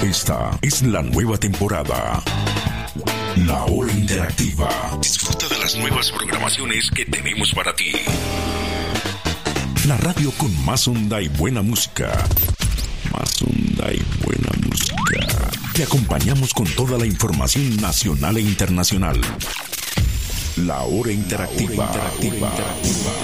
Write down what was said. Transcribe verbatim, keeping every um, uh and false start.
Esta es la nueva temporada. La Hora Interactiva. Disfruta de las nuevas programaciones que tenemos para ti. La radio con más onda y buena música. Más onda y buena música. Te acompañamos con toda la información nacional e internacional. La Hora Interactiva. La Hora Interactiva.